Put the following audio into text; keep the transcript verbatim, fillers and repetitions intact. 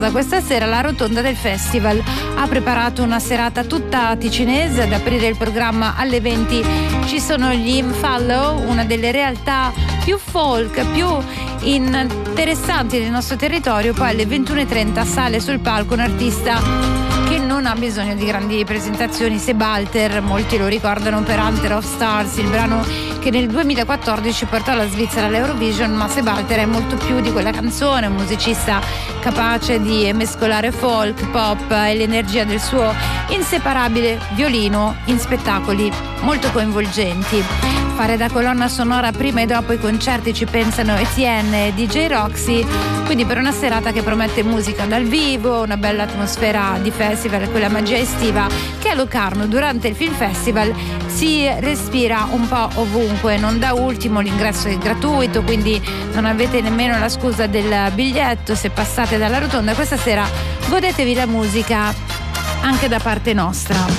Questa sera la Rotonda del Festival ha preparato una serata tutta ticinese. Ad aprire il programma alle venti ci sono gli Infallo, una delle realtà più folk, più interessanti del nostro territorio. Poi alle ventuno e trenta sale sul palco un artista che non ha bisogno di grandi presentazioni, Sebalter, molti lo ricordano per Hunter of Stars, il brano che nel duemilaquattordici portò la Svizzera all'Eurovision, ma Sebalter è molto più di quella canzone, un musicista capace di mescolare folk, pop e l'energia del suo inseparabile violino in spettacoli molto coinvolgenti. Fare da colonna sonora prima e dopo i concerti ci pensano Etienne e D J Roxy, quindi per una serata che promette musica dal vivo, una bella atmosfera di festival, quella magia estiva che a Locarno durante il Film Festival si respira un po' ovunque. Non da ultimo l'ingresso è gratuito, quindi non avete nemmeno la scusa del biglietto se passate dalla Rotonda. Questa sera godetevi la musica anche da parte nostra.